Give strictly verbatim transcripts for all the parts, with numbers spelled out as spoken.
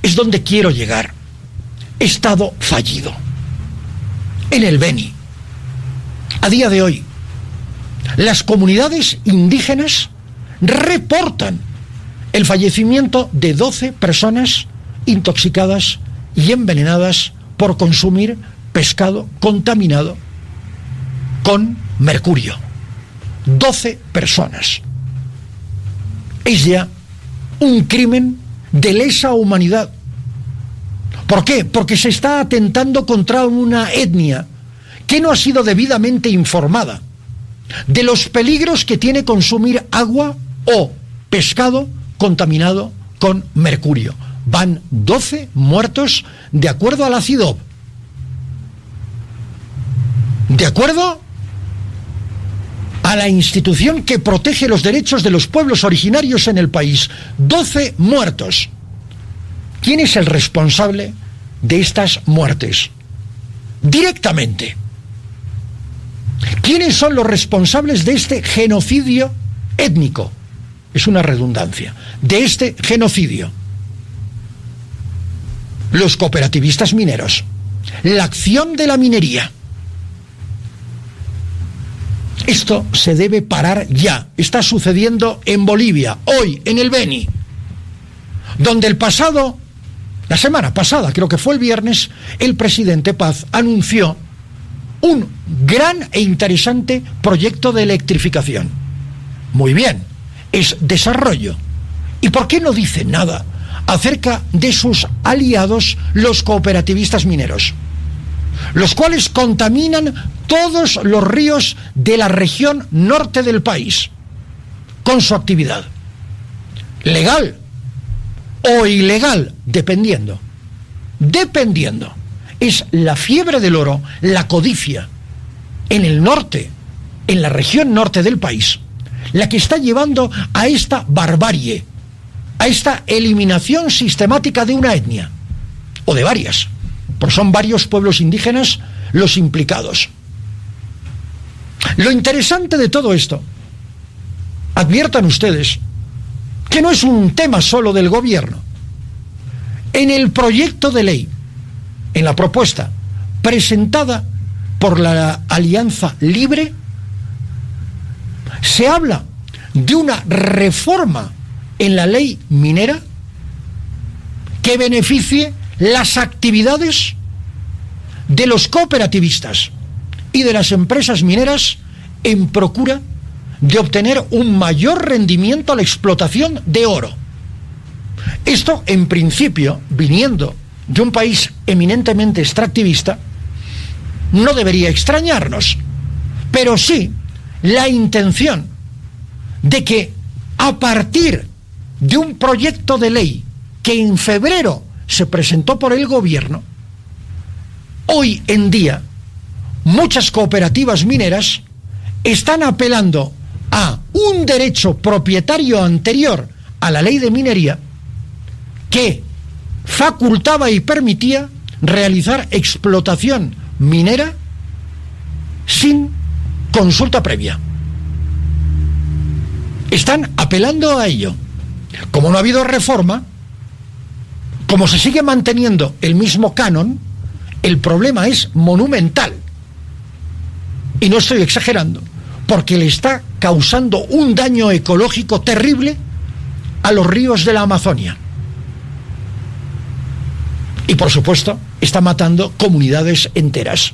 es donde quiero llegar. Estado fallido. En el Beni, a día de hoy, las comunidades indígenas reportan el fallecimiento de doce personas intoxicadas y envenenadas por consumir pescado contaminado con mercurio. doce personas. Es ya un crimen de lesa humanidad. ¿Por qué? Porque se está atentando contra una etnia que no ha sido debidamente informada de los peligros que tiene consumir agua o pescado contaminado con mercurio. Van doce muertos de acuerdo a la CIDOB. De acuerdo a la institución que protege los derechos de los pueblos originarios en el país. doce muertos. ¿Quién es el responsable de estas muertes? Directamente. ¿Quiénes son los responsables de este genocidio étnico? Es una redundancia. De este genocidio. Los cooperativistas mineros. La acción de la minería. Esto se debe parar ya. Está sucediendo en Bolivia, hoy, en el Beni, donde el pasado, la semana pasada, creo que fue el viernes, el presidente Paz anunció un gran e interesante proyecto de electrificación. Muy bien, es desarrollo. ¿Y por qué no dice nada acerca de sus aliados, los cooperativistas mineros, los cuales contaminan todos los ríos de la región norte del país con su actividad? Legal o ilegal, dependiendo. Dependiendo. Es la fiebre del oro, la codicia, en el norte, en la región norte del país, la que está llevando a esta barbarie, a esta eliminación sistemática de una etnia, o de varias, porque son varios pueblos indígenas los implicados. Lo interesante de todo esto, adviertan ustedes, que no es un tema solo del gobierno. En el proyecto de ley, en la propuesta presentada por la Alianza Libre, se habla de una reforma en la ley minera que beneficie las actividades de los cooperativistas y de las empresas mineras en procura de obtener un mayor rendimiento a la explotación de oro. Esto, en principio, viniendo de un país eminentemente extractivista, no debería extrañarnos, pero sí la intención de que a partir de un proyecto de ley que en febrero se presentó por el gobierno, hoy en día muchas cooperativas mineras están apelando a un derecho propietario anterior a la ley de minería que facultaba y permitía realizar explotación minera sin consulta previa. Están apelando a ello. Como no ha habido reforma, como se sigue manteniendo el mismo canon, el problema es monumental. Y no estoy exagerando, porque le está causando un daño ecológico terrible a los ríos de la Amazonia. Y por supuesto, está matando comunidades enteras.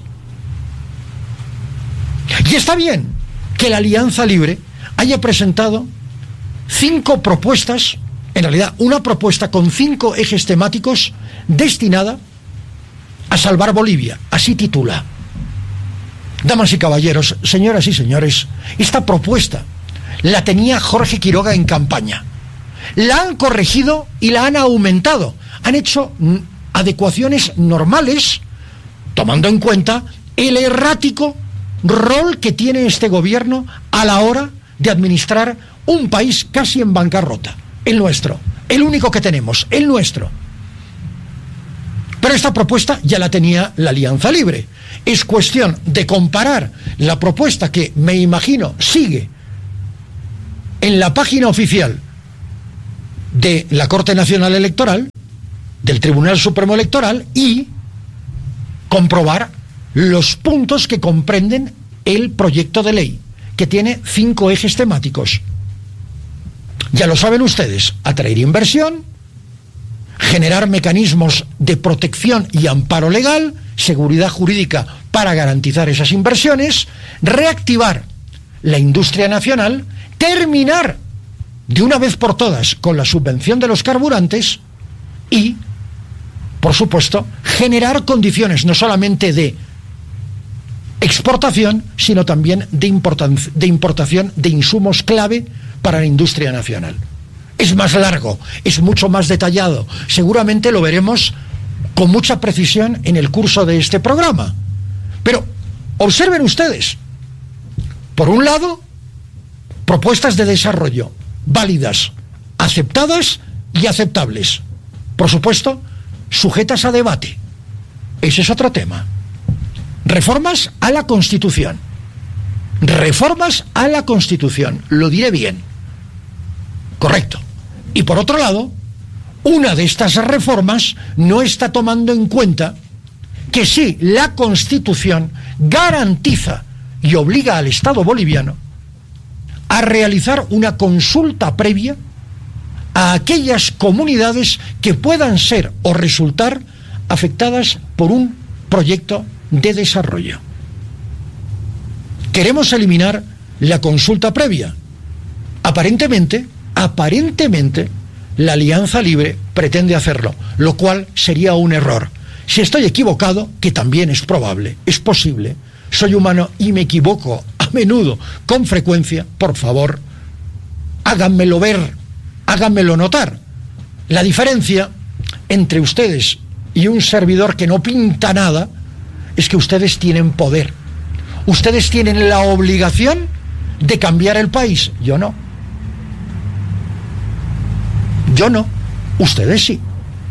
Y está bien que la Alianza Libre haya presentado cinco propuestas, en realidad una propuesta con cinco ejes temáticos destinada a salvar Bolivia, así titula. Damas y caballeros, señoras y señores, esta propuesta la tenía Jorge Quiroga en campaña. La han corregido y la han aumentado. Han hecho adecuaciones normales, tomando en cuenta el errático rol que tiene este gobierno a la hora de administrar un país casi en bancarrota, el nuestro, el único que tenemos, el nuestro. Pero esta propuesta ya la tenía la Alianza Libre. Es cuestión de comparar la propuesta que, me imagino, sigue en la página oficial de la Corte Nacional Electoral del Tribunal Supremo Electoral y comprobar los puntos que comprenden el proyecto de ley, que tiene cinco ejes temáticos. Ya lo saben ustedes: atraer inversión, generar mecanismos de protección y amparo legal, seguridad jurídica para garantizar esas inversiones, reactivar la industria nacional, terminar de una vez por todas con la subvención de los carburantes y, por supuesto, generar condiciones no solamente de exportación, sino también de importación, de importación de insumos clave para la industria nacional. Es más largo, es mucho más detallado. Seguramente lo veremos con mucha precisión en el curso de este programa. Pero observen ustedes, por un lado, propuestas de desarrollo válidas, aceptadas y aceptables. Por supuesto, sujetas a debate. Ese es otro tema. Reformas a la Constitución. Reformas a la Constitución. Lo diré bien. Correcto. Y por otro lado, una de estas reformas no está tomando en cuenta que sí, la Constitución garantiza y obliga al Estado boliviano a realizar una consulta previa a aquellas comunidades que puedan ser o resultar afectadas por un proyecto de desarrollo. Queremos eliminar la consulta previa. Aparentemente, aparentemente, la Alianza Libre pretende hacerlo, lo cual sería un error. Si estoy equivocado, que también es probable, es posible, soy humano y me equivoco a menudo, con frecuencia, por favor, háganmelo ver, háganmelo notar. La diferencia entre ustedes y un servidor que no pinta nada es que ustedes tienen poder. Ustedes tienen la obligación de cambiar el país. Yo no. Yo no. Ustedes sí.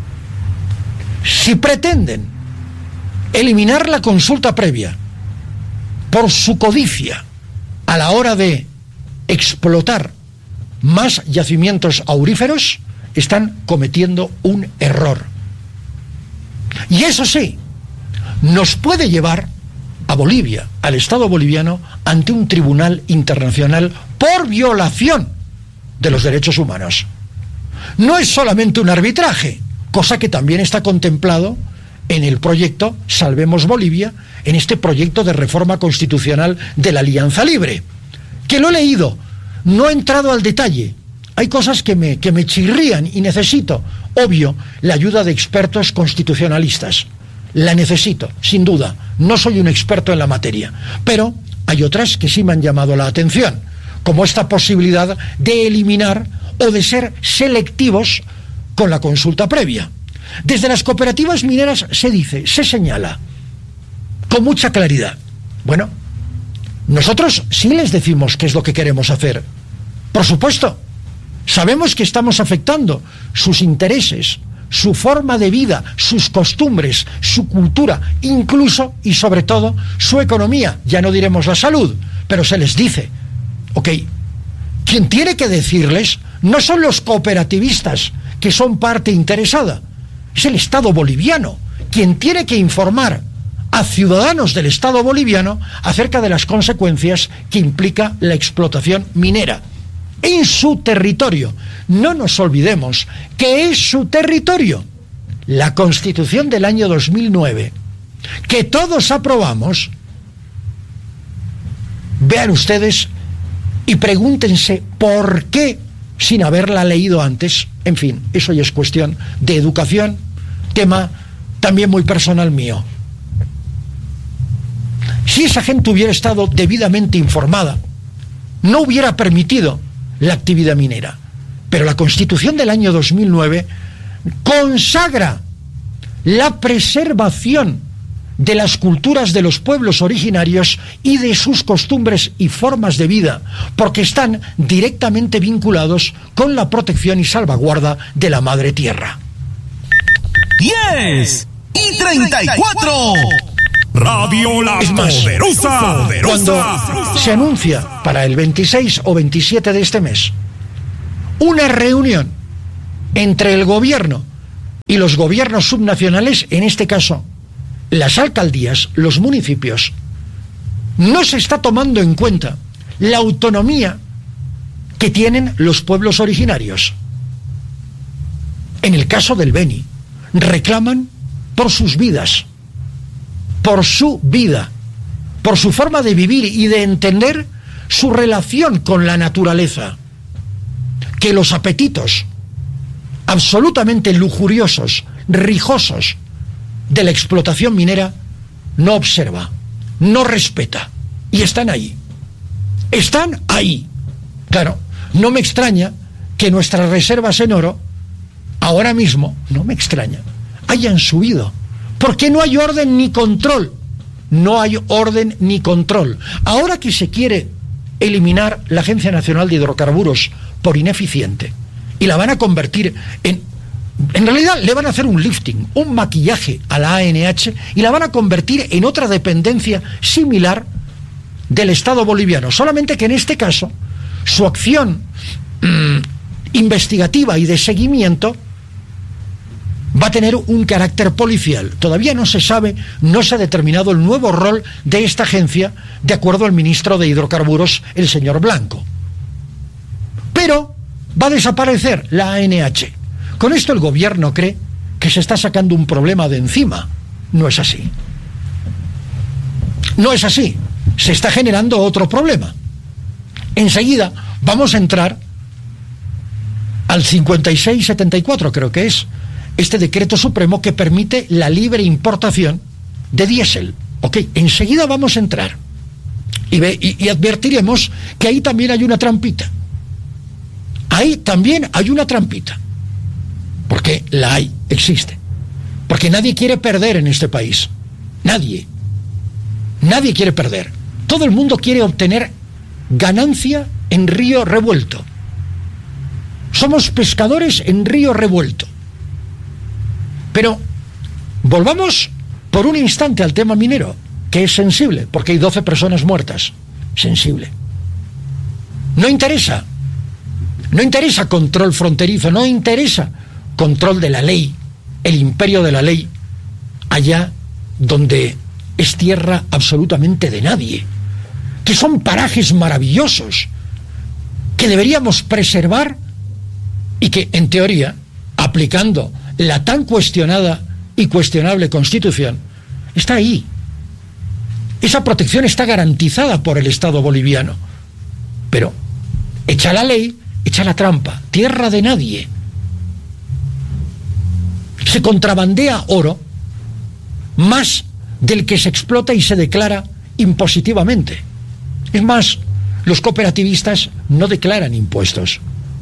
Si pretenden eliminar la consulta previa por su codicia a la hora de explotar más yacimientos auríferos, están cometiendo un error. Y eso sí, nos puede llevar a Bolivia, al Estado boliviano, ante un tribunal internacional por violación de los derechos humanos. No es solamente un arbitraje, cosa que también está contemplado en el proyecto Salvemos Bolivia, en este proyecto de reforma constitucional de la Alianza Libre, que lo he leído, no he entrado al detalle. Hay cosas que me, que me chirrían y necesito, obvio, la ayuda de expertos constitucionalistas. La necesito, sin duda. No soy un experto en la materia, pero hay otras que sí me han llamado la atención, como esta posibilidad de eliminar o de ser selectivos con la consulta previa. Desde las cooperativas mineras se dice, se señala, con mucha claridad. Bueno, nosotros sí les decimos qué es lo que queremos hacer. Por supuesto, sabemos que estamos afectando sus intereses, su forma de vida, sus costumbres, su cultura, incluso y sobre todo su economía. Ya no diremos la salud, pero se les dice, ok, quien tiene que decirles no son los cooperativistas, que son parte interesada, es el Estado boliviano, quien tiene que informar a ciudadanos del Estado boliviano acerca de las consecuencias que implica la explotación minera en su territorio. No nos olvidemos que es su territorio. La Constitución del año dos mil nueve, que todos aprobamos, vean ustedes y pregúntense por qué, sin haberla leído antes. En fin, eso ya es cuestión de educación, tema también muy personal mío. Si esa gente hubiera estado debidamente informada, no hubiera permitido la actividad minera. Pero la Constitución del año dos mil nueve consagra la preservación de las culturas de los pueblos originarios y de sus costumbres y formas de vida, porque están directamente vinculados con la protección y salvaguarda de la madre tierra. diez y treinta y cuatro. Radio La Es más, Poderosa. cuando se anuncia para el veintiséis o veintisiete de este mes una reunión entre el gobierno y los gobiernos subnacionales, en este caso las alcaldías, los municipios, no se está tomando en cuenta la autonomía que tienen los pueblos originarios. En el caso del Beni, reclaman por sus vidas, por su vida, por su forma de vivir y de entender su relación con la naturaleza, que los apetitos absolutamente lujuriosos, rijosos de la explotación minera no observa, no respeta, y están ahí, están ahí. Claro, no me extraña que nuestras reservas en oro, ahora mismo, no me extraña, hayan subido, porque no hay orden ni control, no hay orden ni control. Ahora que se quiere eliminar la Agencia Nacional de Hidrocarburos por ineficiente, y la van a convertir en... En realidad le van a hacer un lifting, un maquillaje a la A N H, y la van a convertir en otra dependencia similar del Estado boliviano, solamente que en este caso su acción mmm, investigativa y de seguimiento va a tener un carácter policial. Todavía no se sabe, no se ha determinado el nuevo rol de esta agencia, de acuerdo al ministro de Hidrocarburos, el señor Blanco. Pero va a desaparecer la A N H. Con esto el gobierno cree que se está sacando un problema de encima. No es así. No es así. Se está generando otro problema. Enseguida vamos a entrar al cincuenta y seis setenta y cuatro, creo que es, este decreto supremo que permite la libre importación de diésel. Ok, enseguida vamos a entrar. Y, ve, y, y advertiremos que ahí también hay una trampita. Ahí también hay una trampita. Porque la hay, existe. Porque nadie quiere perder en este país. Nadie. Nadie quiere perder. Todo el mundo quiere obtener ganancia en río revuelto. Somos pescadores en río revuelto. Pero volvamos por un instante al tema minero, que es sensible, porque hay doce personas muertas. Sensible. No interesa. No interesa control fronterizo, no interesa control de la ley, el imperio de la ley, allá donde es tierra absolutamente de nadie, que son parajes maravillosos, que deberíamos preservar y que, en teoría, aplicando la tan cuestionada y cuestionable Constitución, está ahí. Esa protección está garantizada por el Estado boliviano. Pero, echa la ley, echa la trampa, tierra de nadie. Se contrabandea oro más del que se explota y se declara impositivamente. Es más, los cooperativistas no declaran impuestos.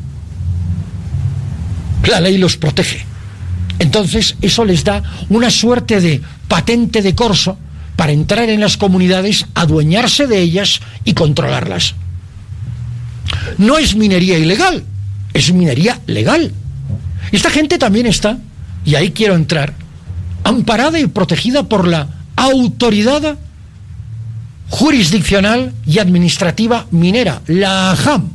La ley los protege. Entonces, eso les da una suerte de patente de corso para entrar en las comunidades, adueñarse de ellas y controlarlas. No es minería ilegal, es minería legal. Esta gente también está, y ahí quiero entrar, amparada y protegida por la autoridad jurisdiccional y administrativa minera, la AJAM.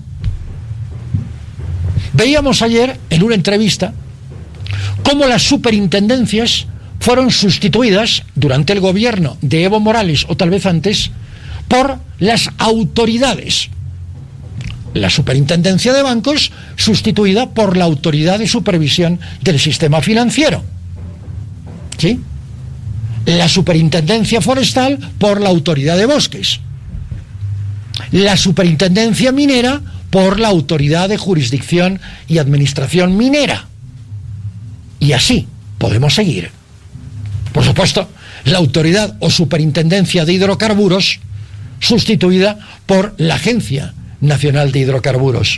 Veíamos ayer en una entrevista cómo las superintendencias fueron sustituidas durante el gobierno de Evo Morales, o tal vez antes, por las autoridades. La superintendencia de bancos sustituida por la autoridad de supervisión del sistema financiero. ¿Sí? La superintendencia forestal por la autoridad de bosques. La superintendencia minera por la autoridad de jurisdicción y administración minera. Y así podemos seguir. Por supuesto, la autoridad o superintendencia de hidrocarburos sustituida por la Agencia Nacional de Hidrocarburos.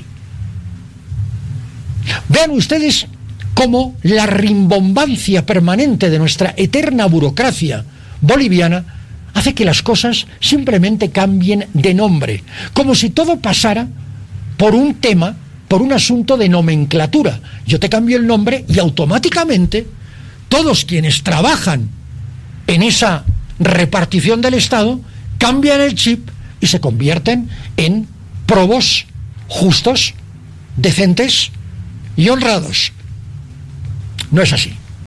Vean ustedes cómo la rimbombancia permanente de nuestra eterna burocracia boliviana hace que las cosas simplemente cambien de nombre, como si todo pasara por un tema, por un asunto de nomenclatura. Yo te cambio el nombre y automáticamente todos quienes trabajan en esa repartición del Estado cambian el chip y se convierten en probos justos, decentes y honrados. No es así.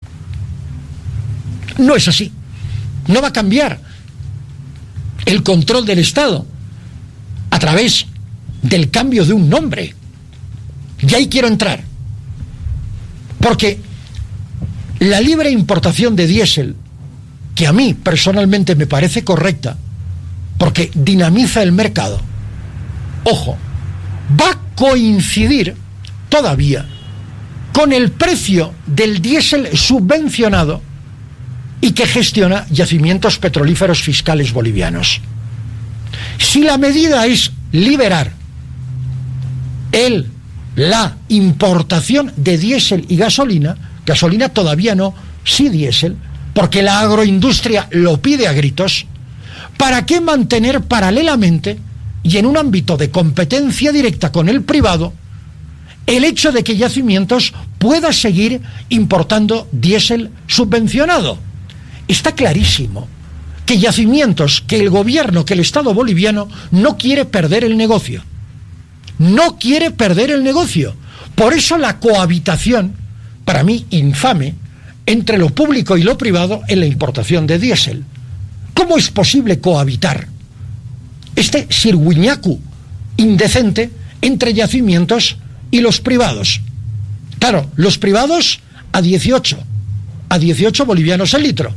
No es así. No va a cambiar el control del Estado a través del cambio de un nombre. Y ahí quiero entrar. Porque la libre importación de diésel, que a mí personalmente me parece correcta, porque dinamiza el mercado, ojo, va a coincidir todavía con el precio del diésel subvencionado y que gestiona yacimientos petrolíferos fiscales bolivianos. Si la medida es liberar el, la importación de diésel y gasolina, gasolina todavía no, sí diésel, porque la agroindustria lo pide a gritos, ¿para qué mantener paralelamente y en un ámbito de competencia directa con el privado el hecho de que Yacimientos pueda seguir importando diésel subvencionado? Está clarísimo que Yacimientos, que el gobierno, que el Estado boliviano no quiere perder el negocio. No quiere perder el negocio. Por eso la cohabitación, para mí infame, entre lo público y lo privado en la importación de diésel. ¿Cómo es posible cohabitar este sirguiñacu indecente entre Yacimientos y los privados? Claro, los privados a dieciocho, a dieciocho bolivianos el litro.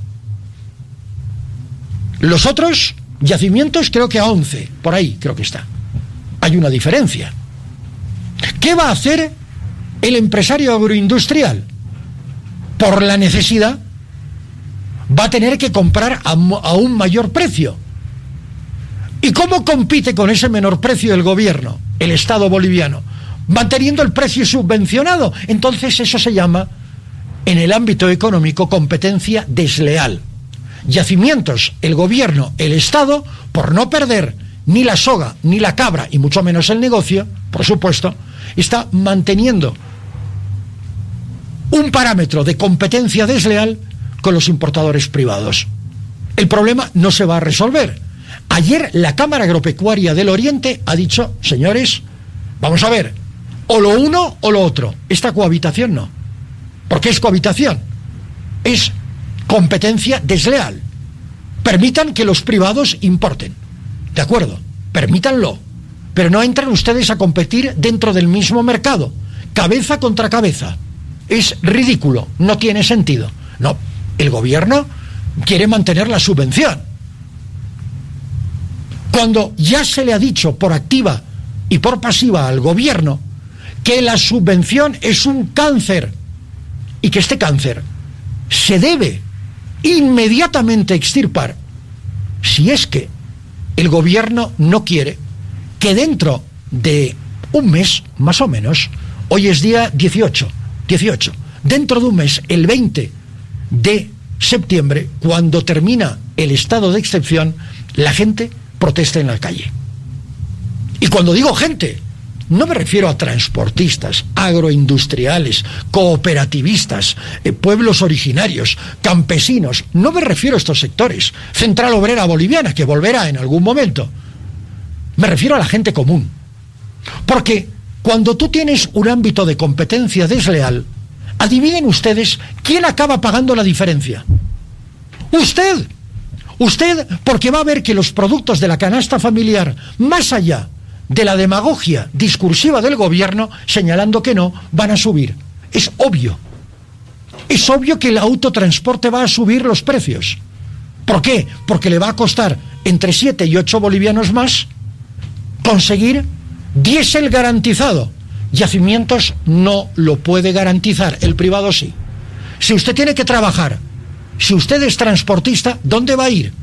Los otros Yacimientos creo que a once, por ahí creo que está. Hay una diferencia. ¿Qué va a hacer el empresario agroindustrial? Por la necesidad va a tener que comprar a, a un mayor precio. ¿Y cómo compite con ese menor precio el gobierno, el Estado boliviano? Manteniendo el precio subvencionado. Entonces eso se llama, en el ámbito económico, competencia desleal. Yacimientos, el gobierno, el Estado, por no perder ni la soga, ni la cabra, y mucho menos el negocio, por supuesto, está manteniendo un parámetro de competencia desleal con los importadores privados. El problema no se va a resolver. Ayer la Cámara Agropecuaria del Oriente ha dicho, señores, vamos a ver, o lo uno o lo otro. Esta cohabitación no. ¿Por qué es cohabitación? Es competencia desleal. Permitan que los privados importen. De acuerdo, permítanlo. Pero no entran ustedes a competir dentro del mismo mercado. Cabeza contra cabeza. Es ridículo, no tiene sentido. No, el gobierno quiere mantener la subvención. Cuando ya se le ha dicho por activa y por pasiva al gobierno que la subvención es un cáncer y que este cáncer se debe inmediatamente extirpar, si es que el gobierno no quiere que dentro de un mes, más o menos, hoy es día dieciocho, dieciocho, dentro de un mes, el veinte de septiembre, cuando termina el estado de excepción, la gente protesta en la calle. Y cuando digo gente, no me refiero a transportistas, agroindustriales, cooperativistas, eh, pueblos originarios, campesinos, no me refiero a estos sectores, Central Obrera Boliviana, que volverá en algún momento. Me refiero a la gente común. Porque cuando tú tienes un ámbito de competencia desleal, adivinen ustedes quién acaba pagando la diferencia. Usted. Usted, porque va a ver que los productos de la canasta familiar, más allá de la demagogia discursiva del gobierno, señalando que no, van a subir. Es obvio. Es obvio que el autotransporte va a subir los precios. ¿Por qué? Porque le va a costar entre siete y ocho bolivianos más conseguir diésel garantizado. Yacimientos no lo puede garantizar, el privado sí. Si usted tiene que trabajar, si usted es transportista, ¿dónde va a ir?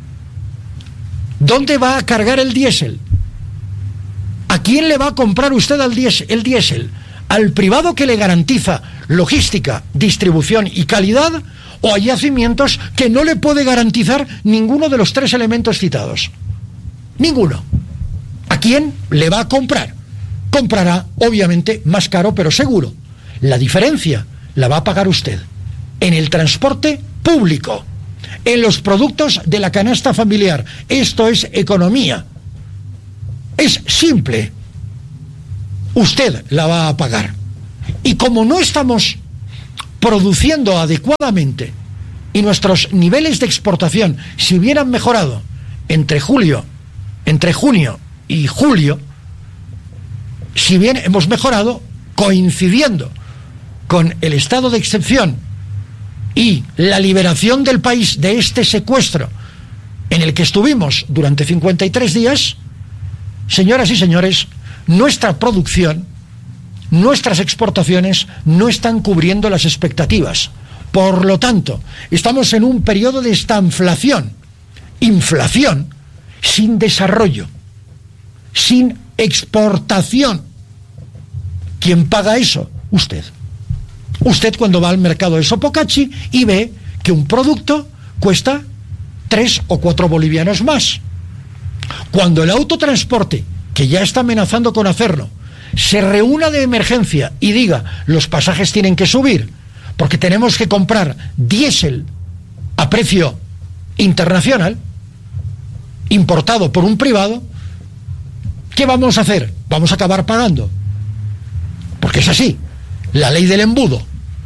¿Dónde va a cargar el diésel? ¿A quién le va a comprar usted el diésel? El diésel? ¿Al privado que le garantiza logística, distribución y calidad, o a Yacimientos que no le puede garantizar ninguno de los tres elementos citados? Ninguno. ¿A quién le va a comprar? Comprará, obviamente, más caro, pero seguro. La diferencia la va a pagar usted en el transporte público, en los productos de la canasta familiar. Esto es economía. Es simple. Usted la va a pagar. Y como no estamos produciendo adecuadamente y nuestros niveles de exportación, si hubieran mejorado entre julio, entre junio y julio, si bien hemos mejorado, coincidiendo con el estado de excepción y la liberación del país de este secuestro en el que estuvimos durante cincuenta y tres días, señoras y señores, nuestra producción, nuestras exportaciones no están cubriendo las expectativas. Por lo tanto, estamos en un periodo de estanflación, inflación, sin desarrollo, sin exportación. ¿Quién paga eso? Usted. Usted cuando va al mercado de Sopocachi y ve que un producto cuesta tres o cuatro bolivianos más. Cuando el autotransporte, que ya está amenazando con hacerlo, se reúna de emergencia y diga los pasajes tienen que subir porque tenemos que comprar diésel a precio internacional, importado por un privado, ¿qué vamos a hacer? Vamos a acabar pagando. Porque es así, la ley del embudo.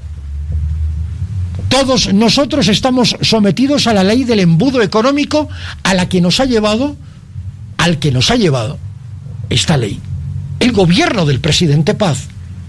Todos nosotros estamos sometidos a la ley del embudo económico a la que nos ha llevado, al que nos ha llevado esta ley. El gobierno del presidente Paz.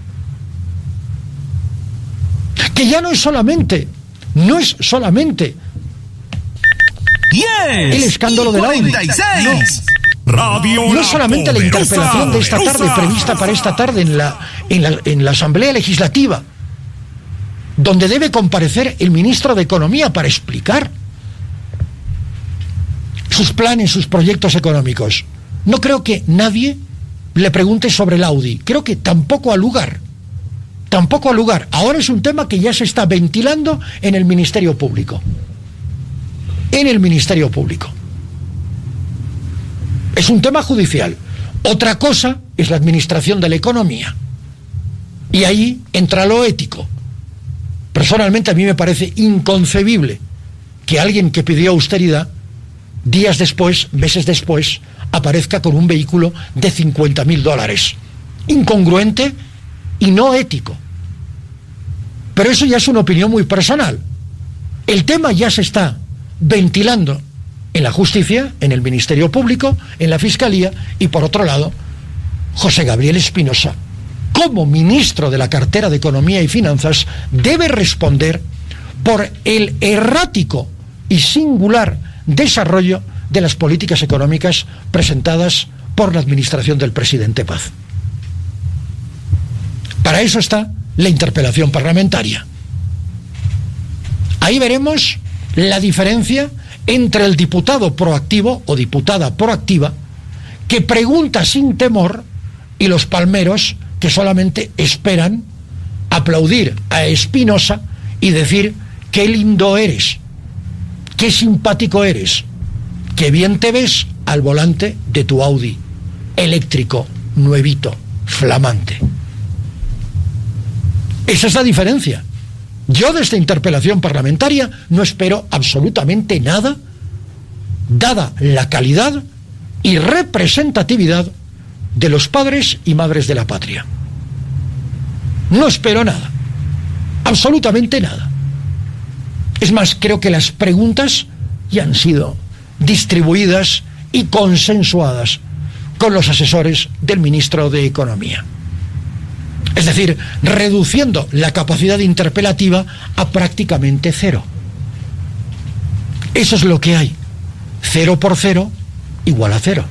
Que ya no es solamente, no es solamente yes, el escándalo del Audi. No. Radio No solamente la interpelación de esta tarde, prevista para esta tarde en la, en la, en la Asamblea Legislativa, donde debe comparecer el ministro de Economía para explicar sus planes, sus proyectos económicos. No creo que nadie le pregunte sobre el Audi. Creo que tampoco ha lugar. Tampoco ha lugar. Ahora es un tema que ya se está ventilando en el Ministerio Público. En el Ministerio Público. Es un tema judicial. Otra cosa es la administración de la economía. Y ahí entra lo ético. Personalmente a mí me parece inconcebible que alguien que pidió austeridad, días después, meses después, aparezca con un vehículo de cincuenta mil dólares. Incongruente y no ético. Pero eso ya es una opinión muy personal. El tema ya se está ventilando en la justicia, en el Ministerio Público, en la Fiscalía, y por otro lado, José Gabriel Espinosa, como ministro de la cartera de Economía y Finanzas, debe responder por el errático y singular desarrollo de las políticas económicas presentadas por la administración del presidente Paz. Para eso está la interpelación parlamentaria. Ahí veremos la diferencia entre el diputado proactivo o diputada proactiva que pregunta sin temor y los palmeros que solamente esperan aplaudir a Espinosa y decir qué lindo eres, qué simpático eres, qué bien te ves al volante de tu Audi eléctrico, nuevito, flamante. Esa es la diferencia. Yo de esta interpelación parlamentaria no espero absolutamente nada, dada la calidad y representatividad de los padres y madres de la patria. No espero nada, absolutamente nada. Es más, creo que las preguntas ya han sido distribuidas y consensuadas con los asesores del ministro de Economía. Es decir, reduciendo la capacidad interpelativa a prácticamente cero. Eso es lo que hay. Cero por cero igual a cero.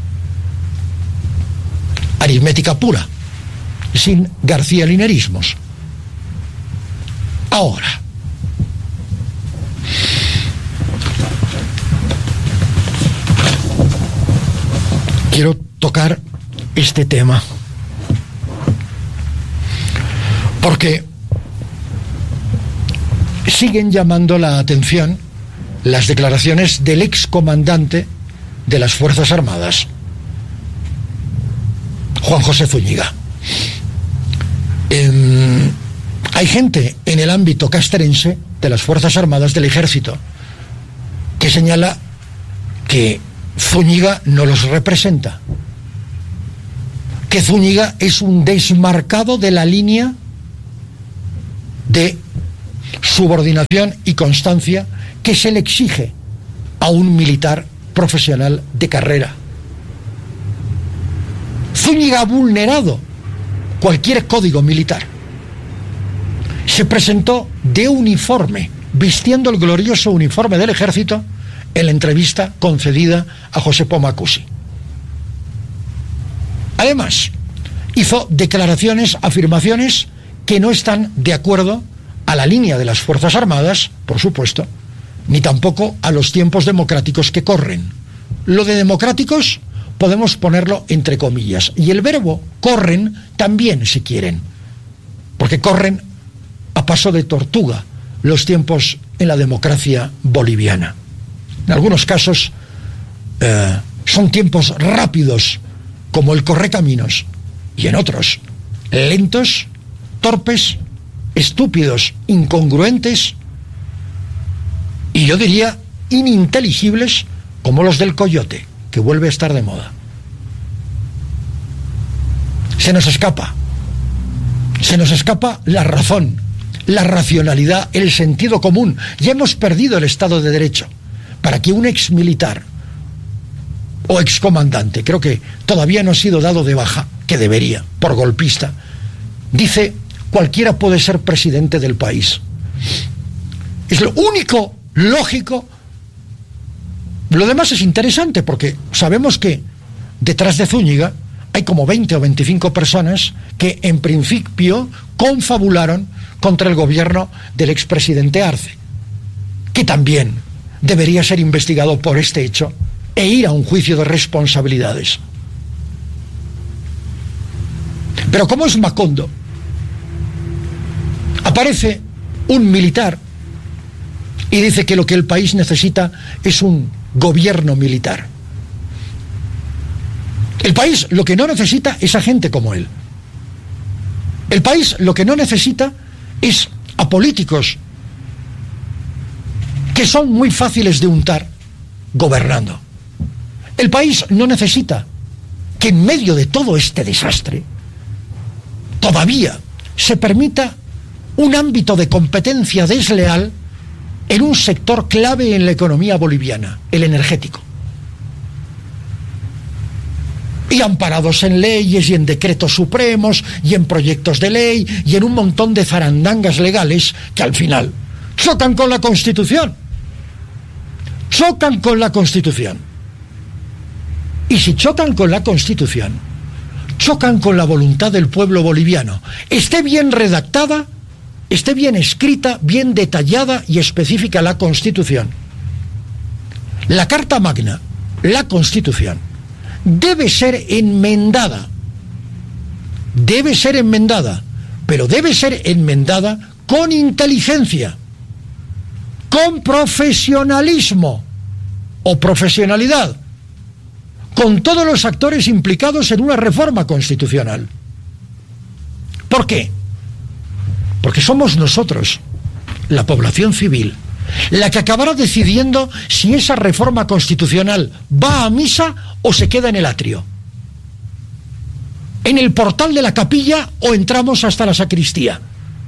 Aritmética pura, sin García Linerismos. Ahora, quiero tocar este tema porque siguen llamando la atención las declaraciones del excomandante de las Fuerzas Armadas, Juan José Zúñiga. Eh, hay gente en el ámbito castrense de las Fuerzas Armadas del Ejército que señala que Zúñiga no los representa, que Zúñiga es un desmarcado de la línea de subordinación y constancia que se le exige a un militar profesional de carrera. Zúñiga ha vulnerado cualquier código militar. Se presentó de uniforme, vistiendo el glorioso uniforme del ejército, en la entrevista concedida a Josepo Macusi. Además, hizo declaraciones, afirmaciones que no están de acuerdo a la línea de las Fuerzas Armadas, por supuesto, ni tampoco a los tiempos democráticos que corren. Lo de democráticos podemos ponerlo entre comillas, y el verbo corren también, si quieren, porque corren a paso de tortuga los tiempos en la democracia boliviana. En algunos casos eh, son tiempos rápidos, como el correcaminos, y en otros lentos, torpes, estúpidos, incongruentes y yo diría ininteligibles, como los del coyote, que vuelve a estar de moda. Se nos escapa, se nos escapa la razón, la racionalidad, el sentido común. Ya hemos perdido el Estado de Derecho para que un exmilitar o excomandante, creo que todavía no ha sido dado de baja, que debería, por golpista, dice: cualquiera puede ser presidente del país. Es lo único lógico. Lo demás es interesante porque sabemos que detrás de Zúñiga hay como veinte o veinticinco personas que en principio confabularon contra el gobierno del expresidente Arce, que también debería ser investigado por este hecho e ir a un juicio de responsabilidades. Pero como es Macondo, aparece un militar y dice que lo que el país necesita es un gobierno militar. El país lo que no necesita es a gente como él. El país lo que no necesita es a políticos que son muy fáciles de untar gobernando. El país no necesita que en medio de todo este desastre todavía se permita un ámbito de competencia desleal en un sector clave en la economía boliviana, el energético. Y amparados en leyes y en decretos supremos y en proyectos de ley y en un montón de zarandangas legales que al final chocan con la Constitución. Chocan con la Constitución. Y si chocan con la Constitución, chocan con la voluntad del pueblo boliviano. Esté bien redactada, esté bien escrita, bien detallada y específica la Constitución. La Carta Magna, la Constitución, debe ser enmendada. Debe ser enmendada, pero debe ser enmendada con inteligencia, con profesionalismo o profesionalidad, con todos los actores implicados en una reforma constitucional. ¿Por qué? Porque somos nosotros, la población civil, la que acabará decidiendo si esa reforma constitucional va a misa o se queda en el atrio, en el portal de la capilla o entramos hasta la sacristía.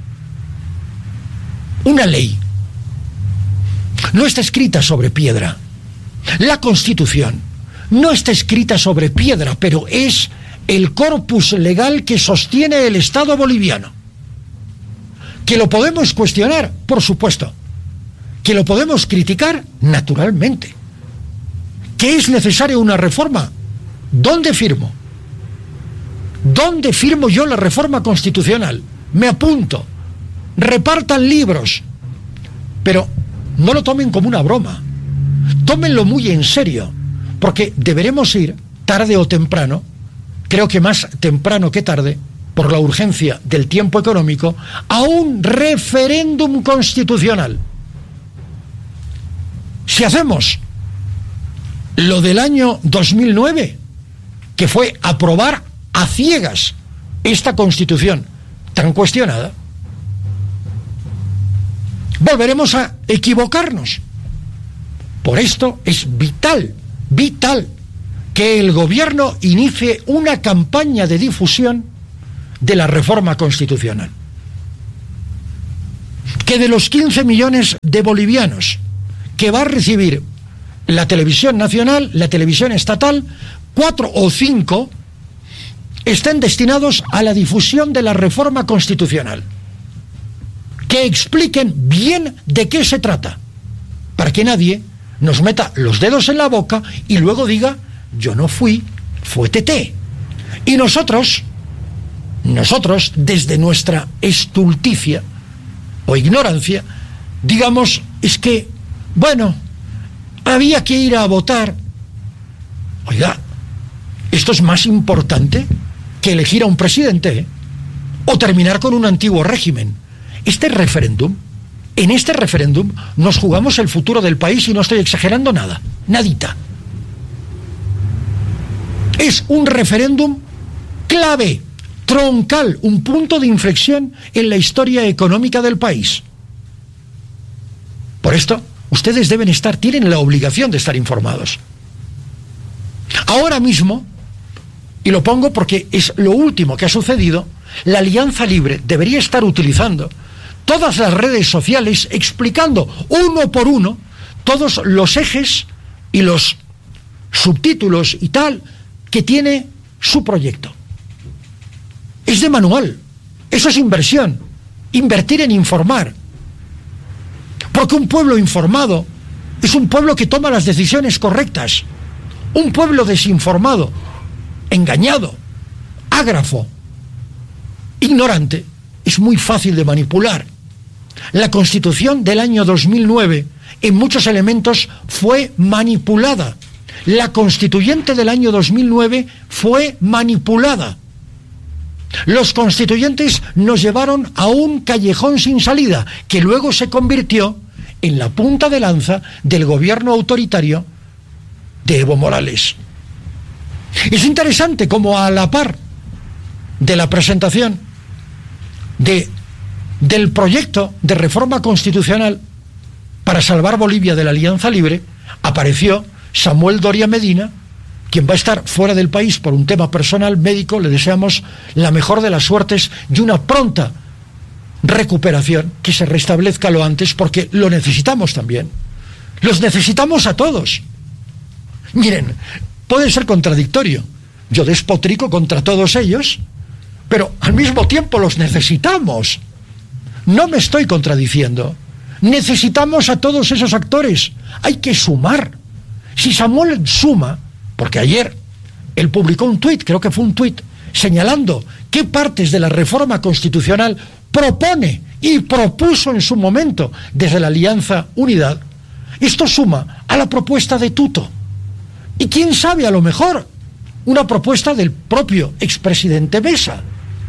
Una ley no está escrita sobre piedra. La Constitución no está escrita sobre piedra, pero es el corpus legal que sostiene el Estado boliviano. ¿Que lo podemos cuestionar? Por supuesto. ¿Que lo podemos criticar? Naturalmente. ¿Que es necesaria una reforma? ¿Dónde firmo? ¿Dónde firmo yo la reforma constitucional? Me apunto. Repartan libros. Pero no lo tomen como una broma. Tómenlo muy en serio, porque deberemos ir, tarde o temprano, creo que más temprano que tarde, por la urgencia del tiempo económico, a un referéndum constitucional. Si hacemos lo del año dos mil nueve, que fue aprobar a ciegas esta Constitución tan cuestionada, volveremos a equivocarnos. Por esto es vital, vital, que el gobierno inicie una campaña de difusión de la reforma constitucional. que de los quince millones de bolivianos que va a recibir la televisión nacional, la televisión estatal, cuatro o cinco estén destinados a la difusión de la reforma constitucional. Que expliquen bien de qué se trata, para que nadie nos meta los dedos en la boca y luego diga, yo no fui, fue T T. Y nosotros, nosotros, desde nuestra estulticia o ignorancia, digamos, es que, bueno, había que ir a votar. Oiga, esto es más importante que elegir a un presidente, ¿eh? O terminar con un antiguo régimen. Este referéndum, en este referéndum nos jugamos el futuro del país y no estoy exagerando nada, nadita. Es un referéndum clave, troncal, un punto de inflexión en la historia económica del país. Por esto, ustedes deben estar, tienen la obligación de estar informados. Ahora mismo, y lo pongo porque es lo último que ha sucedido, la Alianza Libre debería estar utilizando todas las redes sociales explicando uno por uno todos los ejes y los subtítulos y tal que tiene su proyecto. Es de manual, eso es inversión, invertir en informar. Porque un pueblo informado es un pueblo que toma las decisiones correctas. Un pueblo desinformado, engañado, ágrafo, ignorante, es muy fácil de manipular. La Constitución del año dos mil nueve en muchos elementos fue manipulada. La Constituyente del año dos mil nueve fue manipulada. Los constituyentes nos llevaron a un callejón sin salida, que luego se convirtió en la punta de lanza del gobierno autoritario de Evo Morales. Es interesante como a la par de la presentación de, del proyecto de reforma constitucional para salvar Bolivia de la Alianza Libre, apareció Samuel Doria Medina, quien va a estar fuera del país por un tema personal médico. Le deseamos la mejor de las suertes y una pronta recuperación, que se restablezca lo antes, porque lo necesitamos también. Los necesitamos a todos. Miren, puede ser contradictorio. Yo despotrico contra todos ellos, pero al mismo tiempo los necesitamos. No me estoy contradiciendo. Necesitamos a todos esos actores. Hay que sumar. Si Samuel suma, porque ayer él publicó un tuit, creo que fue un tuit, señalando qué partes de la reforma constitucional propone y propuso en su momento desde la Alianza Unidad, esto suma a la propuesta de Tuto. Y quién sabe, a lo mejor, una propuesta del propio expresidente Mesa.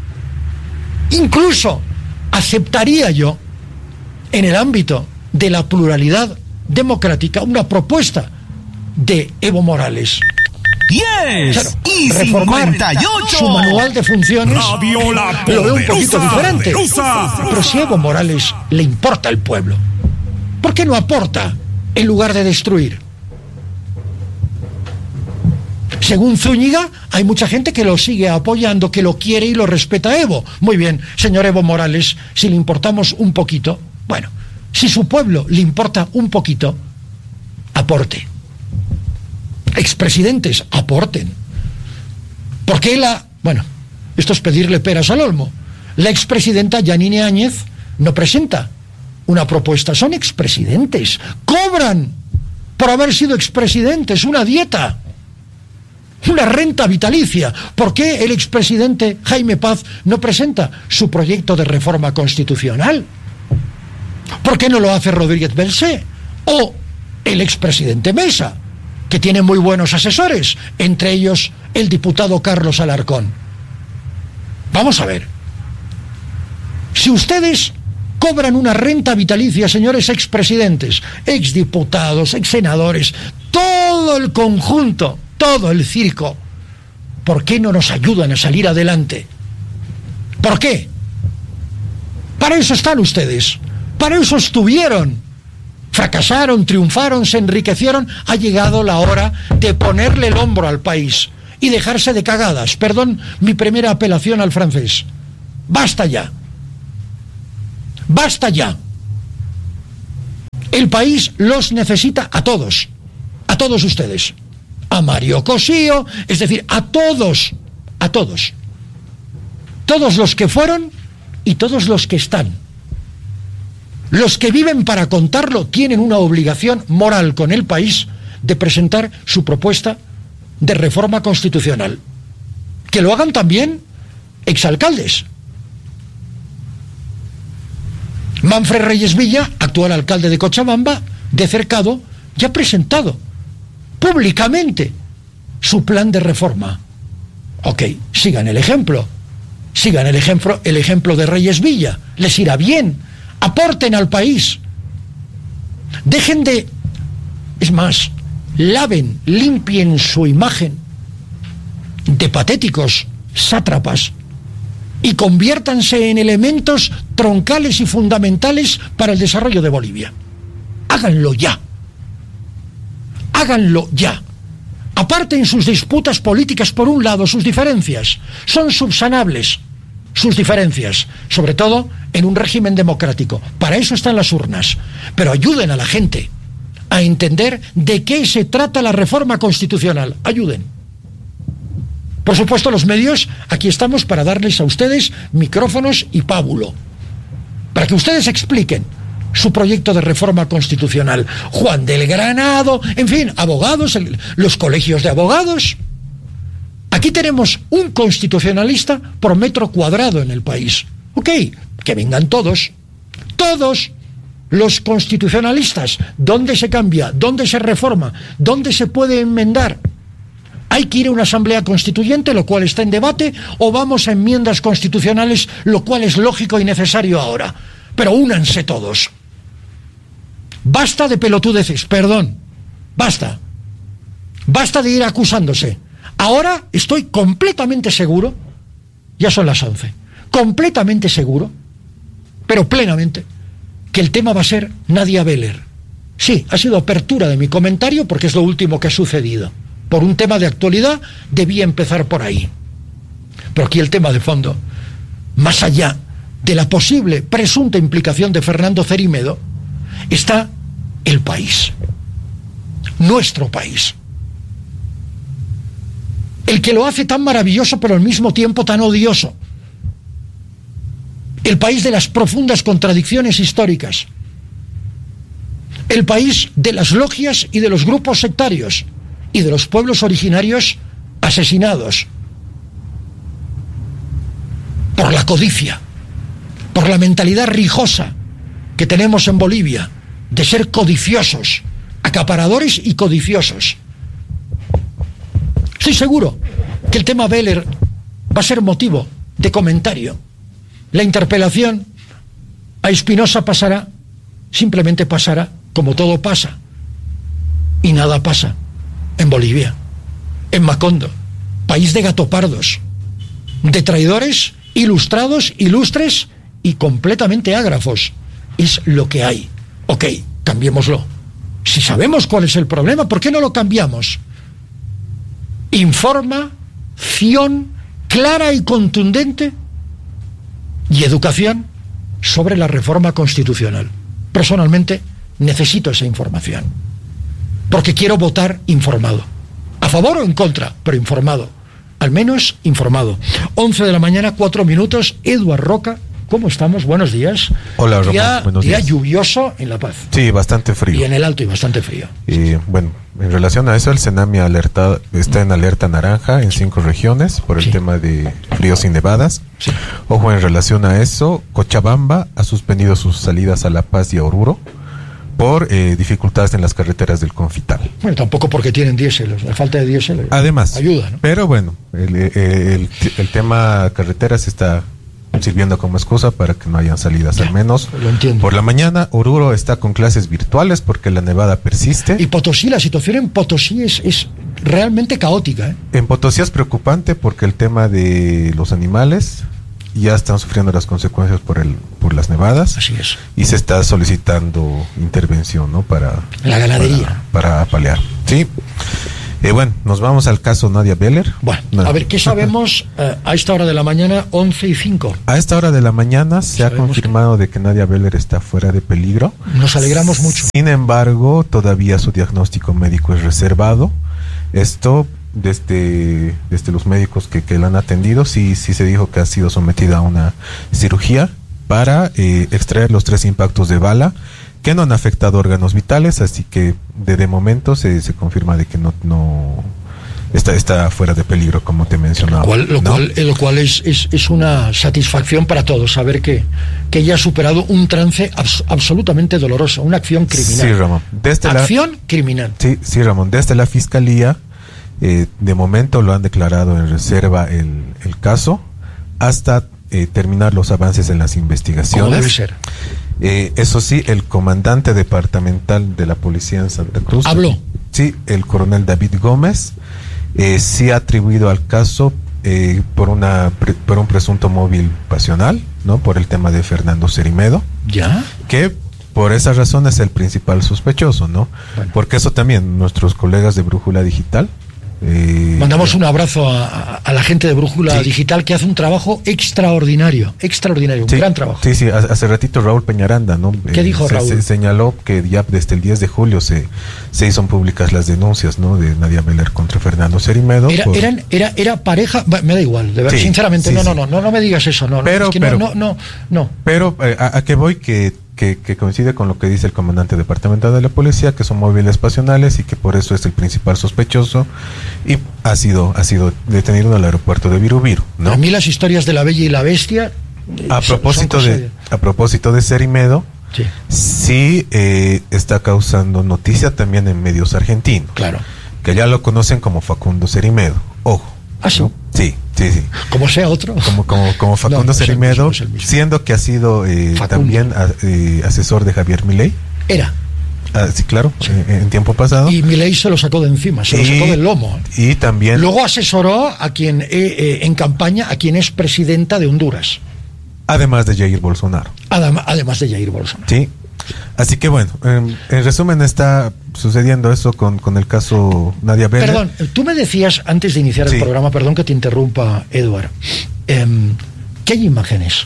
Incluso aceptaría yo, en el ámbito de la pluralidad democrática, una propuesta de Evo Morales. diez Claro, y reformar cincuenta y ocho. su manual de funciones Radio La lo veo un poquito Poderosa, diferente. Poderosa. Pero si a Evo Morales le importa el pueblo, ¿por qué no aporta en lugar de destruir? Según Zúñiga, hay mucha gente que lo sigue apoyando, que lo quiere y lo respeta a Evo. Muy bien, señor Evo Morales, si le importamos un poquito, bueno, si su pueblo le importa un poquito, aporte. Expresidentes, aporten. Porque la, bueno, esto es pedirle peras al olmo. La expresidenta Yanine Áñez no presenta una propuesta, son expresidentes, cobran por haber sido expresidentes una dieta, una renta vitalicia. ¿Por qué el expresidente Jaime Paz no presenta su proyecto de reforma constitucional? ¿Por qué no lo hace Rodríguez Belsé? O el expresidente Mesa, que tiene muy buenos asesores, entre ellos el diputado Carlos Alarcón. Vamos a ver. Si ustedes cobran una renta vitalicia, señores expresidentes, exdiputados, exsenadores, todo el conjunto, todo el circo, ¿por qué no nos ayudan a salir adelante? ¿Por qué? Para eso están ustedes, para eso estuvieron. Fracasaron, triunfaron, se enriquecieron. Ha llegado la hora de ponerle el hombro al país y dejarse de cagadas. Perdón mi primera apelación al francés. Basta ya. Basta ya. El país los necesita a todos, a todos ustedes, a Mario Cosío, es decir, a todos, a todos, todos los que fueron y todos los que están. Los que viven para contarlo tienen una obligación moral con el país de presentar su propuesta de reforma constitucional. Que lo hagan también exalcaldes. Manfred Reyes Villa, actual alcalde de Cochabamba, de Cercado, ya ha presentado públicamente su plan de reforma. Ok, sigan el ejemplo. Sigan el ejemplo, el ejemplo de Reyes Villa. Les irá bien. Aporten al país. Dejen de... Es más, laven, limpien su imagen de patéticos sátrapas y conviértanse en elementos troncales y fundamentales para el desarrollo de Bolivia. Háganlo ya. Háganlo ya. Aparten sus disputas políticas por un lado, sus diferencias. Son subsanables sus diferencias, sobre todo en un régimen democrático. Para eso están las urnas. Pero ayuden a la gente a entender de qué se trata la reforma constitucional. Ayuden. Por supuesto, los medios, aquí estamos para darles a ustedes micrófonos y pábulo, para que ustedes expliquen su proyecto de reforma constitucional. Juan del Granado, en fin, abogados, el, los colegios de abogados. Aquí tenemos un constitucionalista por metro cuadrado en el país. Ok, que vengan todos, todos los constitucionalistas. ¿Dónde se cambia? ¿Dónde se reforma? ¿Dónde se puede enmendar? ¿Hay que ir a una asamblea constituyente, lo cual está en debate, o vamos a enmiendas constitucionales, lo cual es lógico y necesario ahora? Pero únanse todos. Basta de pelotudeces, perdón, basta. Basta de ir acusándose. Ahora estoy completamente seguro, ya son las once, completamente seguro, pero plenamente, que el tema va a ser Nadia Beller. Sí, ha sido apertura de mi comentario porque es lo último que ha sucedido. Por un tema de actualidad, debía empezar por ahí. Pero aquí el tema de fondo, más allá de la posible presunta implicación de Fernando Cerímedo, está el país, nuestro país. El que lo hace tan maravilloso, pero al mismo tiempo tan odioso. El país de las profundas contradicciones históricas. El país de las logias y de los grupos sectarios y de los pueblos originarios asesinados por la codicia, por la mentalidad rijosa que tenemos en Bolivia, de ser codiciosos, acaparadores y codiciosos. Estoy seguro que el tema Beller va a ser motivo de comentario. La interpelación a Espinosa pasará, simplemente pasará, como todo pasa. Y nada pasa en Bolivia, en Macondo, país de gatopardos, de traidores, ilustrados, ilustres y completamente ágrafos. Es lo que hay. Ok, cambiémoslo. Si sabemos cuál es el problema, ¿por qué no lo cambiamos? Información clara y contundente y educación sobre la reforma constitucional. Personalmente necesito esa información, porque quiero votar informado, a favor o en contra, pero informado, al menos informado. once de la mañana, cuatro minutos. Eduard Roca, ¿cómo estamos? Buenos días. Hola, Román. Día, Buenos día días. lluvioso en La Paz. Sí, bastante frío. Y en el Alto y bastante frío. Y bueno, en relación a eso, el CENAMI alerta, está en alerta naranja en cinco regiones por el Sí. tema de fríos y nevadas. Sí. Ojo, en relación a eso, Cochabamba ha suspendido sus salidas a La Paz y a Oruro por eh, dificultades en las carreteras del Confital. Bueno, tampoco porque tienen diésel, la falta de diésel Además, ayuda, ¿no? pero bueno, el, el, el, el tema carreteras está sirviendo como excusa para que no hayan salidas, Ya, al menos lo entiendo. por la mañana. Oruro está con clases virtuales porque la nevada persiste. Y Potosí, la situación en Potosí es, es realmente caótica, ¿eh? En Potosí es preocupante porque el tema de los animales ya están sufriendo las consecuencias por el por las nevadas. Así es. Y se está solicitando intervención, ¿no? Para La ganadería. Para, para paliar. Sí. Eh, bueno, nos vamos al caso Nadia Beller. Bueno, no. a ver, ¿qué sabemos eh, a esta hora de la mañana, once y cinco? A esta hora de la mañana se Sabemos ha confirmado que... de que Nadia Beller está fuera de peligro. Nos alegramos mucho. Sin embargo, todavía su diagnóstico médico es reservado. Esto, desde, desde los médicos que, que la han atendido, sí, sí se dijo que ha sido sometida a una cirugía para eh, extraer los tres impactos de bala que no han afectado órganos vitales, así que de, de momento se, se confirma de que no, no está, está fuera de peligro, como te mencionaba. Lo cual, lo ¿no? cual, lo cual es, es, es una satisfacción para todos, saber que, que ella ha superado un trance abs, absolutamente doloroso, una acción criminal. Sí, Ramón. Desde acción la, criminal. Sí, sí, Ramón. Desde la Fiscalía, eh, de momento lo han declarado en reserva el, el caso, hasta eh, terminar los avances en las investigaciones. Como debe ser. Eh, eso sí, el comandante departamental de la policía en Santa Cruz habló. Sí, el coronel David Gómez eh, sí ha atribuido al caso eh, por una pre, por un presunto móvil pasional, ¿no? Por el tema de Fernando Cerimedo. Ya. Que por esa razón es el principal sospechoso, ¿no? Bueno. Porque eso también nuestros colegas de Brújula Digital. Eh, Mandamos un abrazo a, a la gente de Brújula sí. Digital, que hace un trabajo extraordinario, extraordinario, un sí, gran trabajo. Sí, sí, hace ratito Raúl Peñaranda, ¿no? ¿Qué eh, dijo se, Raúl? Se señaló que ya desde el diez de julio se, se hizo públicas las denuncias, ¿no? De Nadia Beller contra Fernando Cerimedo. Era, por... eran, era, era pareja, me da igual, de verdad, sí, sinceramente, sí, no, sí. no, no, no, no me digas eso, no, pero, no, es que pero, no, no, no, no. Pero eh, a, a qué voy que Que, que coincide con lo que dice el comandante departamental de la policía, que son móviles pasionales y que por eso es el principal sospechoso, y ha sido ha sido detenido en el aeropuerto de Virubiru, ¿no? A mí las historias de La Bella y la Bestia a propósito de, de a propósito de Cerimedo, sí, sí eh, está causando noticia también en medios argentinos, claro, que ya lo conocen como Facundo Cerimedo. Ojo. ¿Ah, sí? ¿No? Sí, sí, sí. Como sea otro. Como, como, como Facundo no, no Cerimedo, mismo, no siendo que ha sido eh, también a, eh, asesor de Javier Milei. Era. Ah, sí, claro, sí. Eh, en tiempo pasado. Y Milei se lo sacó de encima, se y, lo sacó del lomo. Y también. Luego asesoró a quien, eh, eh, en campaña, a quien es presidenta de Honduras. Además de Jair Bolsonaro. Adem además de Jair Bolsonaro. Sí. Así que bueno, en, en resumen está sucediendo eso con, con el caso Nadia Beller. Perdón, tú me decías antes de iniciar sí. el programa, perdón que te interrumpa, Eduard, eh, ¿qué hay imágenes?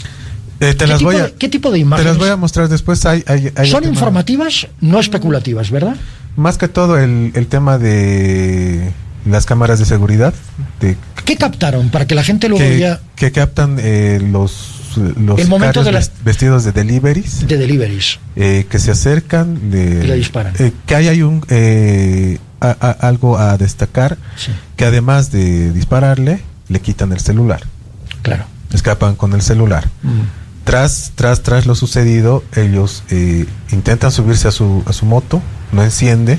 Eh, te ¿Qué, las tipo voy a, de, ¿Qué tipo de imágenes? Te las voy a mostrar después. Hay, hay, hay Son informativas, no especulativas, ¿verdad? Más que todo el, el tema de las cámaras de seguridad. De, ¿Qué captaron? Para que la gente luego que, ya... Que captan eh, los... los el momento de las... vestidos de deliveries de deliveries eh, que se acercan de, y le disparan eh, que hay, hay un eh, a, a, algo a destacar, sí, que además de dispararle le quitan el celular, claro, escapan con el celular. mm. tras tras tras lo sucedido ellos eh, intentan subirse a su a su moto, no enciende,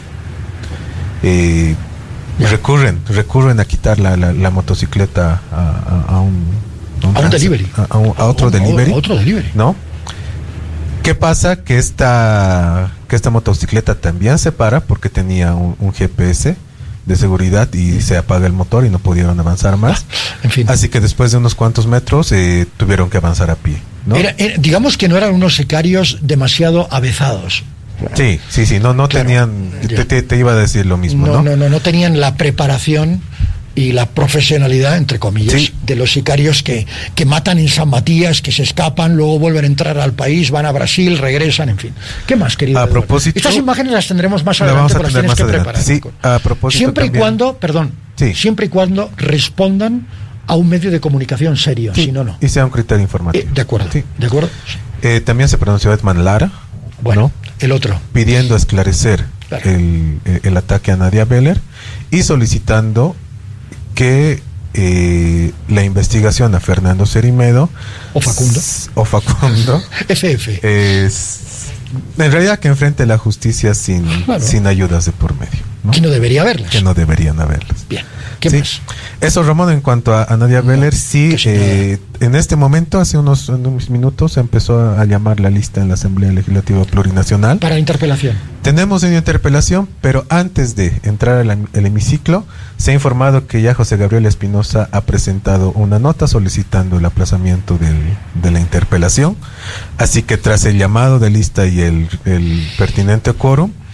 eh, recurren recurren a quitar la, la, la motocicleta a, a, a un A un delivery. A, a, un, a otro, a, delivery, a otro delivery. ¿No? ¿Qué pasa? Que esta, que esta motocicleta también se para porque tenía un, un G P S de seguridad y se apaga el motor y no pudieron avanzar más. Ah, en fin. Así que después de unos cuantos metros eh, tuvieron que avanzar a pie, ¿no? Era, era, digamos que no eran unos sicarios demasiado avezados. Sí, sí, sí, no, no claro, tenían, te, te, te iba a decir lo mismo, ¿no? No, no, no, no tenían la preparación y la profesionalidad, entre comillas, sí, de los sicarios que, que matan en San Matías, que se escapan, luego vuelven a entrar al país, van a Brasil, regresan, en fin. ¿Qué más, querido? A propósito, estas imágenes las tendremos más adelante, pero las tienes que preparar. Sí, a propósito siempre también. y cuando, perdón, sí, siempre y cuando respondan a un medio de comunicación serio, sí, si no, no. Y sea un criterio informativo. Eh, de acuerdo, sí, de acuerdo. Sí. Eh, también se pronunció Edman Lara, bueno, ¿no? El otro. Pidiendo esclarecer claro. el, el ataque a Nadia Beller y solicitando que eh, la investigación a Fernando Cerimedo o Facundo o Facundo F F es, en realidad que enfrente la justicia sin, claro. sin ayudas de por medio, ¿no? Que no debería haberlas. Que no deberían haberlas. Bien. ¿Qué sí. más? Eso, Ramón, en cuanto a, a Nadia no, Beller, sí, eh, en este momento, hace unos, unos minutos, empezó a, a llamar la lista en la Asamblea Legislativa Plurinacional. Para la interpelación. Tenemos una interpelación, pero antes de entrar al, al hemiciclo, se ha informado que ya José Gabriel Espinosa ha presentado una nota solicitando el aplazamiento del, de la interpelación. Así que tras el llamado de lista y el, el pertinente quórum,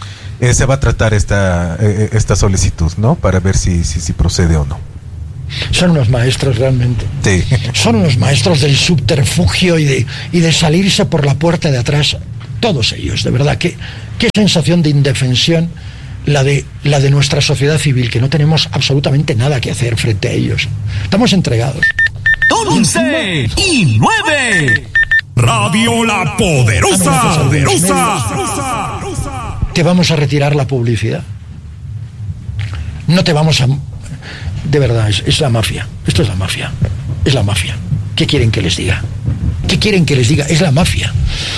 eh, se va a tratar esta, eh, esta solicitud, ¿no? Para ver si, si, si procede o no. Son unos maestros realmente. Sí. Son unos maestros del subterfugio y de, y de salirse por la puerta de atrás. Todos ellos, de verdad. Qué, qué sensación de indefensión la de, la de nuestra sociedad civil, que no tenemos absolutamente nada que hacer frente a ellos. Estamos entregados. once y nueve. Radio La Poderosa. Poderosa. Te vamos a retirar la publicidad. No te vamos a... De verdad, es, es la mafia. Esto es la mafia. Es la mafia. ¿Qué quieren que les diga? ¿Qué quieren que les diga? Es la mafia.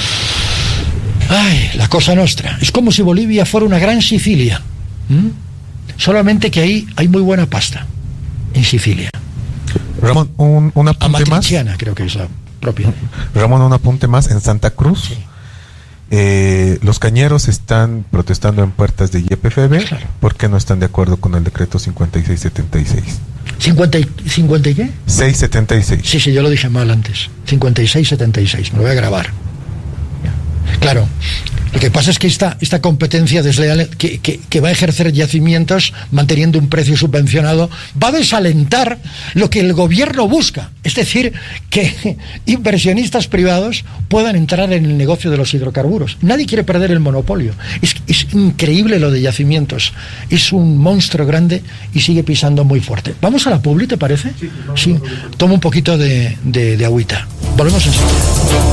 Ay, la cosa nostra. Es como si Bolivia fuera una gran Sicilia. ¿Mm? Solamente que ahí hay muy buena pasta. En Sicilia. Ramón, un, un apunte más. Creo que es la propia. Ramón, un apunte más. En Santa Cruz, sí. eh, los cañeros están protestando en puertas de Y P F B, claro, porque no están de acuerdo con el decreto cincuenta y seis setenta y seis. ¿cincuenta, cincuenta y qué? seiscientos setenta y seis. Sí, sí, yo lo dije mal antes. cincuenta y seis setenta y seis. Me lo voy a grabar. Claro, lo que pasa es que esta, esta competencia desleal que, que, que va a ejercer Yacimientos manteniendo un precio subvencionado va a desalentar lo que el gobierno busca, es decir, que inversionistas privados puedan entrar en el negocio de los hidrocarburos. Nadie quiere perder el monopolio. Es, es increíble lo de Yacimientos. Es un monstruo grande y sigue pisando muy fuerte. ¿Vamos a la publi, te parece? Sí, sí, toma un poquito de, de, de agüita. Volvemos enseguida.